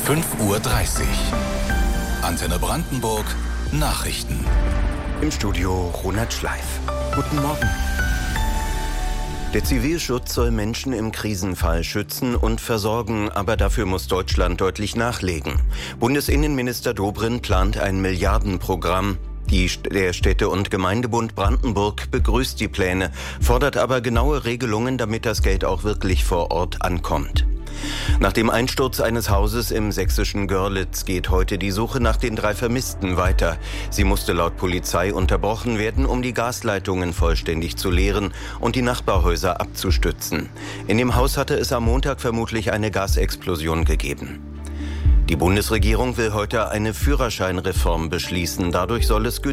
5:30 Uhr. Antenne Brandenburg Nachrichten. Im Studio Ronald Schleif. Guten Morgen. Der Zivilschutz soll Menschen im Krisenfall schützen und versorgen, aber dafür muss Deutschland deutlich nachlegen. Bundesinnenminister Dobrindt plant ein Milliardenprogramm. Der Städte- und Gemeindebund Brandenburg begrüßt die Pläne, fordert aber genaue Regelungen, damit das Geld auch wirklich vor Ort ankommt. Nach dem Einsturz eines Hauses im sächsischen Görlitz geht heute die Suche nach den 3 Vermissten weiter. Sie musste laut Polizei unterbrochen werden, um die Gasleitungen vollständig zu leeren und die Nachbarhäuser abzustützen. In dem Haus hatte es am Montag vermutlich eine Gasexplosion gegeben. Die Bundesregierung will heute eine Führerscheinreform beschließen. Dadurch soll es